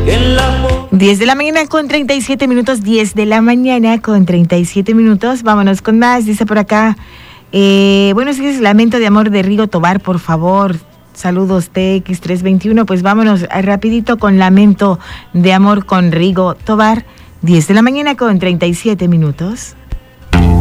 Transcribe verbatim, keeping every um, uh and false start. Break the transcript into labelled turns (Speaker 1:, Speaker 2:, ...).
Speaker 1: diez de la mañana con treinta y siete minutos, diez de la mañana con treinta y siete minutos. Vámonos con más, dice por acá. Eh, buenos días, lamento de amor de Rigo Tobar, por favor. Saludos T X trescientos veintiuno. Pues vámonos rapidito con lamento de amor con Rigo Tobar. diez de la mañana con treinta y siete minutos.